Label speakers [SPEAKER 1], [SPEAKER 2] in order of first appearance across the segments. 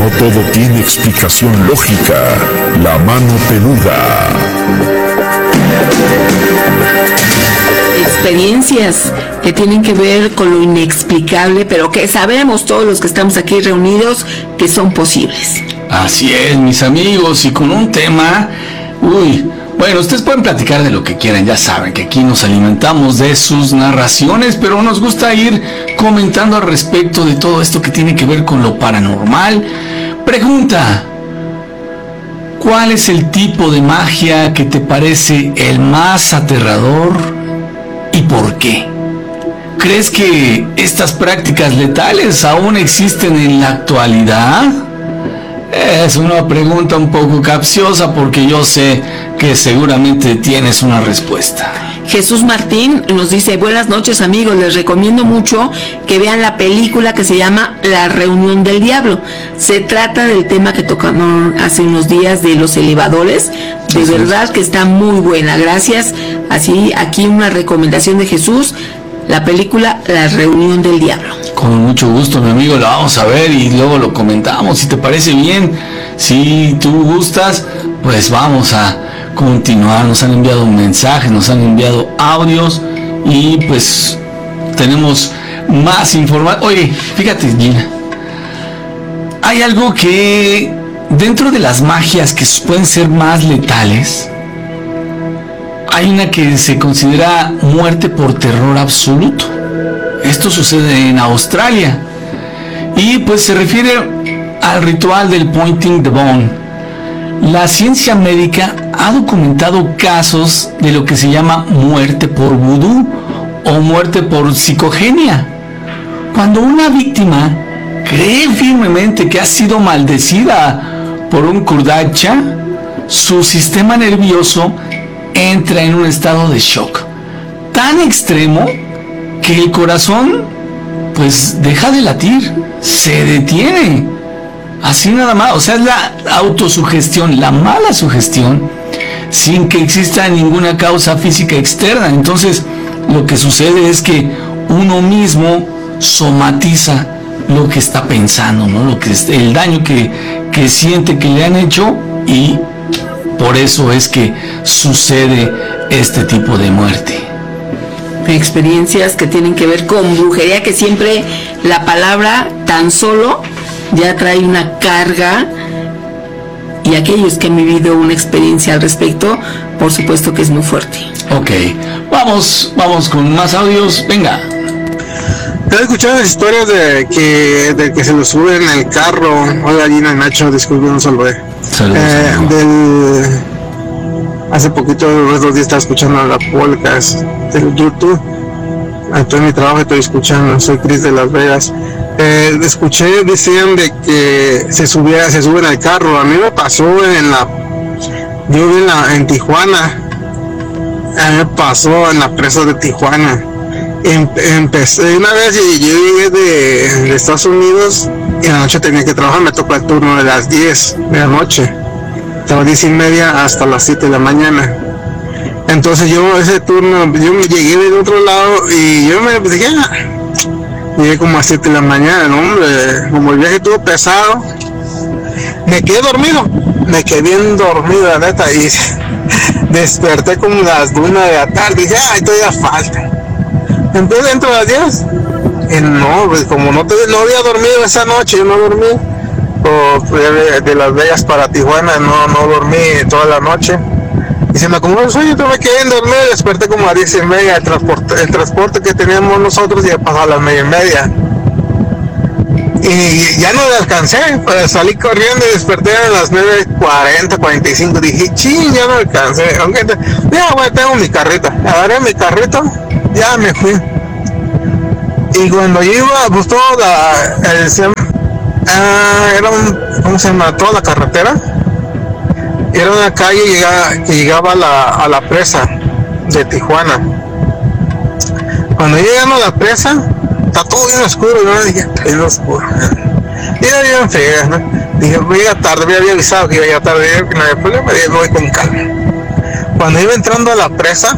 [SPEAKER 1] No todo tiene explicación lógica. La mano peluda.
[SPEAKER 2] Experiencias que tienen que ver con lo inexplicable, pero que sabemos todos los que estamos aquí reunidos que son posibles.
[SPEAKER 3] Así es, mis amigos, y con un tema, bueno, ustedes pueden platicar de lo que quieran, ya saben que aquí nos alimentamos de sus narraciones, pero nos gusta ir comentando al respecto de todo esto que tiene que ver con lo paranormal. Pregunta: ¿cuál es el tipo de magia que te parece el más aterrador y por qué? ¿Crees que estas prácticas letales aún existen en la actualidad? Es una pregunta un poco capciosa porque yo sé que seguramente tienes una respuesta.
[SPEAKER 2] Jesús Martín nos dice: buenas noches, amigos, les recomiendo mucho que vean la película que se llama La Reunión del Diablo. Se trata del tema que tocamos hace unos días de los elevadores. De verdad que está muy buena, gracias. Así, aquí una recomendación de Jesús: la película La Reunión del Diablo.
[SPEAKER 3] Con mucho gusto, mi amigo, la vamos a ver y luego lo comentamos, si te parece bien. Si tú gustas, pues vamos a continuar. Nos han enviado mensajes, nos han enviado audios y pues tenemos más información. Oye, fíjate, Gina, hay algo que dentro de las magias que pueden ser más letales, hay una que se considera muerte por terror absoluto. Esto sucede en Australia y pues se refiere al ritual del pointing the bone. La ciencia médica ha documentado casos de lo que se llama muerte por vudú o muerte por psicogenia. Cuando una víctima cree firmemente que ha sido maldecida por un kurdacha, su sistema nervioso entra en un estado de shock tan extremo que el corazón pues deja de latir, se detiene, así nada más. O sea, es la autosugestión, la mala sugestión, sin que exista ninguna causa física externa. Entonces lo que sucede es que uno mismo somatiza lo que está pensando, ¿no? Lo que es el daño que siente que le han hecho, y por eso es que sucede este tipo de muerte.
[SPEAKER 2] Experiencias que tienen que ver con brujería, que siempre la palabra tan solo ya trae una carga, y aquellos que han vivido una experiencia al respecto, por supuesto que es muy fuerte.
[SPEAKER 3] Ok, vamos con más audios, venga.
[SPEAKER 4] ¿Has escuchado las historias de que se lo sube en el carro? Hola, Gina, Nacho, disculpe, no saludé. Saludos. Hace poquito, los 2 días estaba escuchando la podcast del YouTube. Estoy en mi trabajo y estoy escuchando. Soy Cris de Las Vegas. Escuché, decían de que se suben al carro. A mí me pasó yo vi en Tijuana. A mí me pasó en la presa de Tijuana. Empecé una vez, y yo llegué de Estados Unidos y en la noche tenía que trabajar. Me tocó el turno de las 10 de la noche. Estaba 10:30 hasta las 7 de la mañana. Entonces ese turno, yo me llegué del otro lado y yo me dije, llegué como a 7 de la mañana, ¿no? Hombre, como el viaje estuvo pesado, me quedé bien dormido, la neta, y desperté como las 1 de la tarde, y dije, todavía falta. Entonces dentro de las 10, y no, pues como no había dormido esa noche, yo no dormí. De Las Vegas para Tijuana no dormí toda la noche y se me acumuló el sueño. Yo me quedé en dormir, desperté como a 10:30. El transporte que teníamos nosotros ya pasó a las 9:30 y ya no le alcancé, pues salí corriendo y desperté a las 9:40, 45. Dije, ching, ya no alcancé, aunque tengo mi carrito. Agarré mi carrito, ya me fui. Y cuando yo iba, pues era ¿cómo se llama? Toda la carretera. Era una calle que llegaba a la presa de Tijuana. Cuando llegamos a la presa, está todo bien oscuro. Yo dije, bien oscuro. Y era bien fea, ¿no? Dije, voy a llegar tarde, me había avisado que iba a llegar tarde, que no había problema, y me voy con calma. Cuando iba entrando a la presa,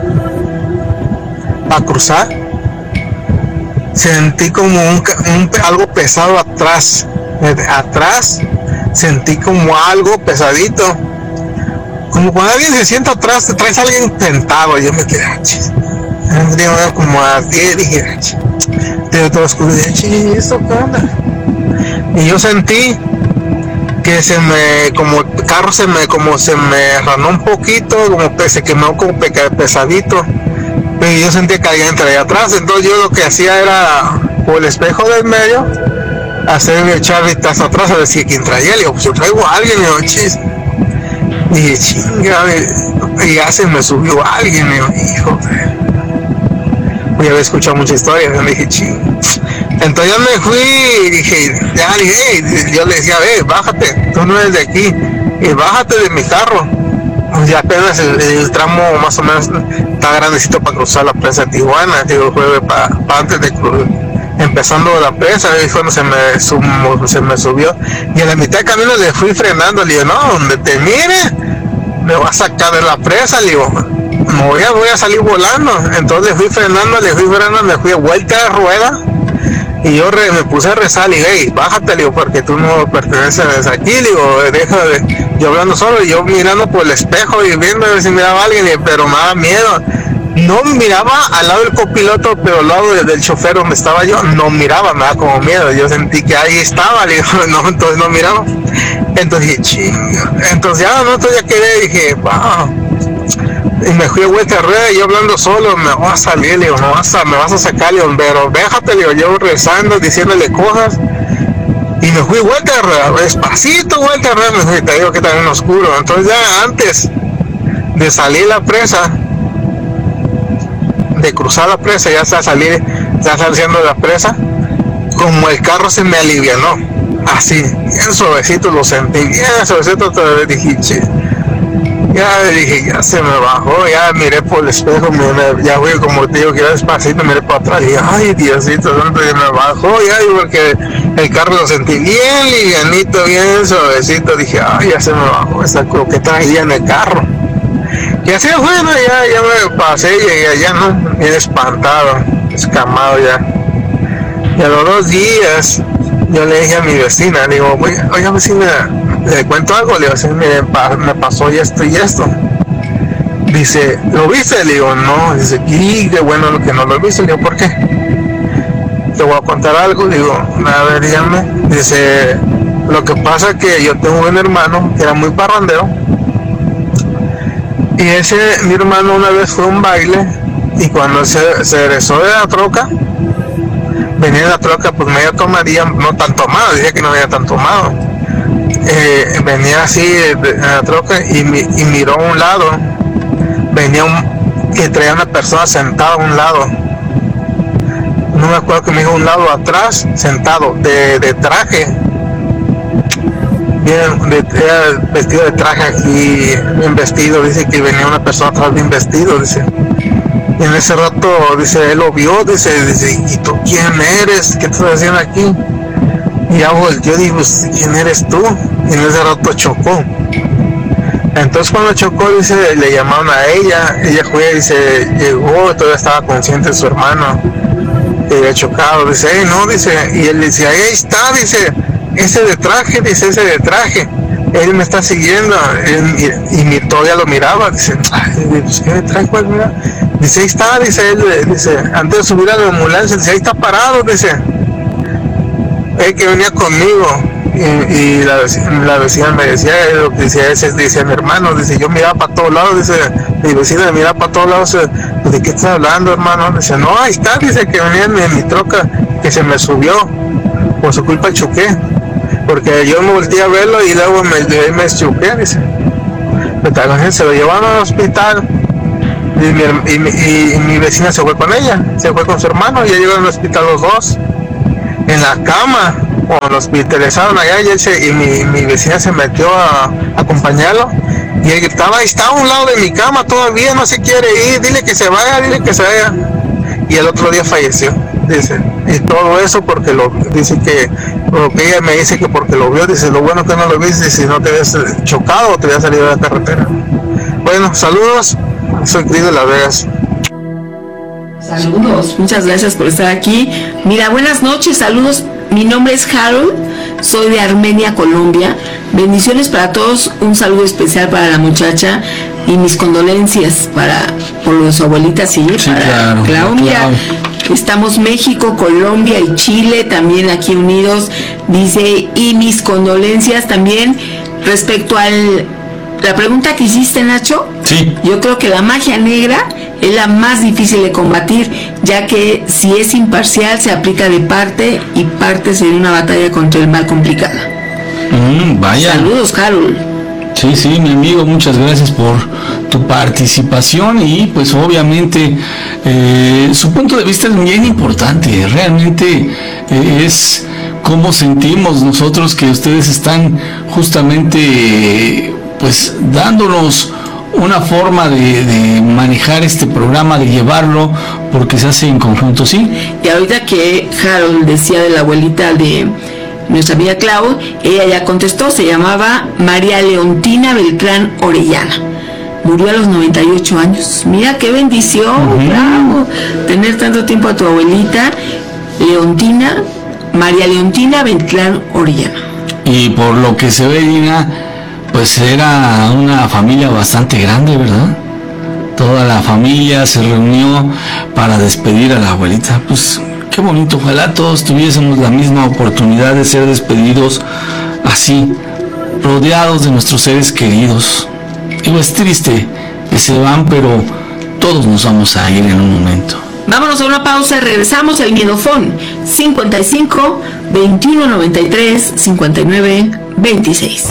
[SPEAKER 4] a cruzar, sentí como algo pesado atrás atrás sentí como algo pesadito, como cuando alguien se sienta atrás, te traes a alguien sentado. Yo me quedé, como a 10, dije, pero todo oscuro, dije, ¿esto qué onda? Y yo sentí que como el carro se me ranó un poquito, como se quemó como pesadito, pero yo sentía que alguien traía atrás. Entonces yo lo que hacía era, por el espejo del medio, echar vistazo atrás a ver si quién traía. Le digo, pues yo traigo a alguien. Y yo, dije, chinga, y ya se me subió alguien. Y yo, hijo, ya había escuchado muchas historias. Y dije, chinga. Entonces ya me fui y dije, yo le decía, bájate, tú no eres de aquí, y bájate de mi carro. Ya apenas el tramo más o menos está grandecito para cruzar la presa de Tijuana. Digo, fue para antes de empezando la presa, ahí fue cuando se me subió, y a la mitad del camino le fui frenando. Le digo, no, donde te mire me va a sacar de la presa. Le digo, voy a salir volando. Entonces le fui frenando, me fui a vuelta de rueda, y yo me puse a rezar. Le dije, bájate, le digo, porque tú no perteneces aquí. Le digo, yo hablando solo, y yo mirando por el espejo y viendo a ver si miraba a alguien, pero me daba miedo. No miraba al lado del copiloto, pero al lado del chofer donde estaba yo, no miraba, me daba como miedo. Yo sentí que ahí estaba, le digo, no, entonces no miraba. Entonces dije, chinga. Entonces ya quedé, dije, wow. Y me fui a vuelta de rueda, y yo hablando solo, me voy a salir, le digo, me vas a sacar, le digo, pero déjate, le digo, yo rezando, diciéndole cosas. Y me fui vuelta de rueda, despacito, vuelta de rueda, me fui, te digo que estaba en oscuro. Entonces ya antes de salir la presa, de cruzar la presa, ya saliendo de la presa, como el carro se me alivianó, así, bien suavecito, lo sentí, bien suavecito, ya se me bajó, ya miré por el espejo, ya fui, como te digo, que ya despacito, miré para atrás, y ay, Diosito, ¿dónde me bajó? Ya, porque el carro lo sentí bien livianito, bien suavecito. Dije, ay, ya se me bajó esta croqueta ahí en el carro. Y así, bueno, ya me pasé, llegué allá, ¿no? Bien espantado, escamado ya. Y a los 2 días, yo le dije a mi vecina, le digo, oiga vecina, ¿le cuento algo? Le digo, sí, mire, me pasó esto y esto. Dice, ¿lo viste? Le digo, no. Dice, qué bueno lo que no lo viste. Le digo, ¿por qué? Te voy a contar algo. Le digo, a ver, dígame. Dice, lo que pasa es que yo tengo un hermano que era muy parrandero. Y mi hermano una vez fue a un baile, y cuando se regresó de la troca, venía en la troca pues medio tomadía, no tan tomado, decía que no había tan tomado. Venía así en la troca y miró a un lado, que traía una persona sentada a un lado. No me acuerdo que me dijo un lado atrás, sentado, de traje. Bien, vestido de traje aquí, bien vestido. Dice que venía una persona atrás bien vestido, dice. Y en ese rato, dice, él lo vio, dice, ¿y tú quién eres? ¿Qué estás haciendo aquí? Y ya volteó, digo, ¿quién eres tú? Y en ese rato chocó. Entonces cuando chocó, dice, le llamaron a ella fue, dice, llegó, todavía estaba consciente de su hermano que había chocado. Dice, no, dice, y él decía, ahí está, dice, ese de traje, él me está siguiendo. Y todavía lo miraba, dice, pues, ¿qué de traje? ¿Cuál mira? Dice, ahí está, dice él, dice, antes de subir a la ambulancia, dice, ahí está parado, dice, él que venía conmigo. Y la vecina me decía, lo que decía mi hermano, dice, yo miraba para todos lados, dice, mi vecina miraba para todos lados, ¿de qué estás hablando, hermano? Dice, no, ahí está, dice, que venía en mi troca, que se me subió, por su culpa choqué, porque yo me volteé a verlo y luego me choqué, dice. Se lo llevaron al hospital, y mi vecina se fue con ella, se fue con su hermano, y ya llegaron al hospital los dos, en la cama. Cuando lo hospitalizaron allá, y mi vecina se metió a acompañarlo, y él gritaba, está a un lado de mi cama todavía, no se quiere ir, dile que se vaya. Y el otro día falleció, dice, y todo eso porque dice que, lo que ella me dice que porque lo vio, dice, lo bueno que no lo viste, si no te habías chocado o te habías salido de la carretera. Bueno, saludos, soy Cris de Las Vegas.
[SPEAKER 2] Saludos, muchas gracias por estar aquí. Mira, buenas noches, saludos. Mi nombre es Harold, soy de Armenia, Colombia. Bendiciones para todos, un saludo especial para la muchacha y mis condolencias por lo de su abuelita, sí para Claudia. Estamos México, Colombia y Chile también aquí unidos, dice, y mis condolencias también respecto a la pregunta que hiciste, Nacho.
[SPEAKER 3] Sí.
[SPEAKER 2] Yo creo que la magia negra es la más difícil de combatir, ya que si es imparcial se aplica de parte y parte sería una batalla contra el mal complicada.
[SPEAKER 3] Vaya.
[SPEAKER 2] Saludos, Harold.
[SPEAKER 3] Sí, mi amigo, muchas gracias por tu participación y pues obviamente su punto de vista es bien importante, realmente es cómo sentimos nosotros que ustedes están justamente pues dándonos una forma de manejar este programa, de llevarlo, porque se hace en conjunto, ¿sí?
[SPEAKER 2] Y ahorita que Harold decía de la abuelita de nuestra amiga Clau, ella ya contestó, se llamaba María Leontina Beltrán Orellana. Murió a los 98 años. Mira qué bendición, bravo, tener tanto tiempo a tu abuelita, María Leontina Beltrán Orellana.
[SPEAKER 3] Y por lo que se ve, Gina, pues era una familia bastante grande, ¿verdad? Toda la familia se reunió para despedir a la abuelita. Pues qué bonito, ojalá todos tuviésemos la misma oportunidad de ser despedidos así, rodeados de nuestros seres queridos. Digo, es triste que se van, pero todos nos vamos a ir en un momento.
[SPEAKER 2] Vámonos a una pausa y regresamos al Miedofón 55 21 93 59 26.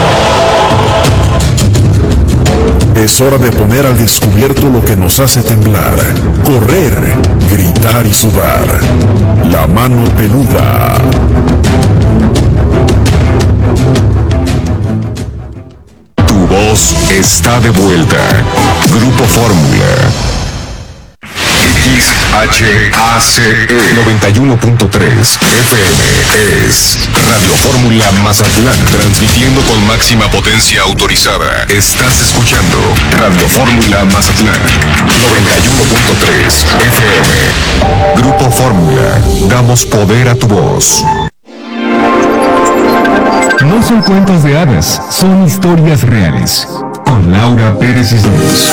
[SPEAKER 1] Es hora de poner al descubierto lo que nos hace temblar, correr, gritar y sudar. La mano peluda. Tu voz está de vuelta. Grupo Fórmula. XHACE 91.3 FM es Radio Fórmula Mazatlán, transmitiendo con máxima potencia autorizada. Estás escuchando Radio Fórmula Mazatlán 91.3 FM. Grupo Fórmula, damos poder a tu voz.
[SPEAKER 5] No son cuentos de hadas, son historias reales. Con Laura Pérez Cisneros.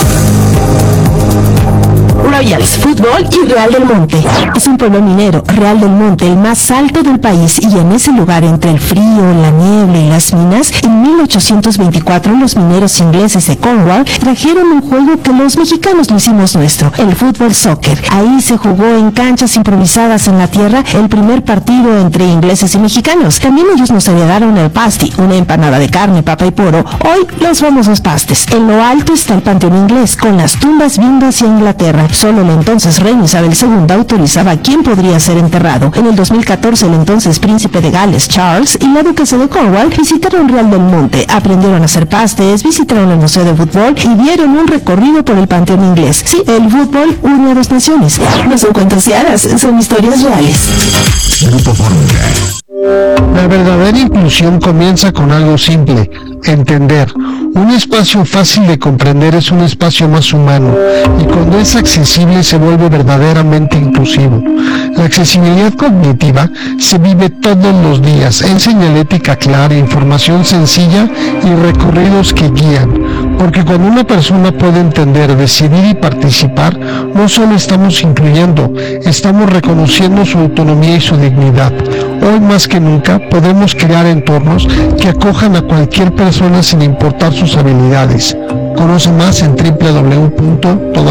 [SPEAKER 6] Royals Fútbol y Real del Monte. Es un pueblo minero, Real del Monte, el más alto del país, y en ese lugar, entre el frío, la niebla y las minas, en 1824 los mineros ingleses de Cornwall trajeron un juego que los mexicanos lo hicimos nuestro, el fútbol soccer. Ahí se jugó en canchas improvisadas en la tierra el primer partido entre ingleses y mexicanos. También ellos nos heredaron el pasty, una empanada de carne, papa y poro, hoy los famosos pastes. En lo alto está el panteón inglés, con las tumbas viendo hacia Inglaterra. Solo la entonces reina Isabel II autorizaba quién podría ser enterrado. En el 2014 el entonces príncipe de Gales, Charles, y la duquesa de Cornwall visitaron Real del Monte, aprendieron a hacer pastes, visitaron el museo de fútbol y dieron un recorrido por el panteón inglés. Sí, el fútbol une a dos naciones. No son cuentos de hadas, son historias reales.
[SPEAKER 1] Grupo Fórmula.
[SPEAKER 7] La verdadera inclusión comienza con algo simple, entender. Un espacio fácil de comprender es un espacio más humano, y cuando es accesible se vuelve verdaderamente inclusivo. La accesibilidad cognitiva se vive todos los días, en señalética clara, información sencilla y recorridos que guían, porque cuando una persona puede entender, decidir y participar, no solo estamos incluyendo, estamos reconociendo su autonomía y su dignidad. Hoy más que nunca podemos crear entornos que acojan a cualquier persona sin importar sus habilidades. Conoce más en www.todavía.org.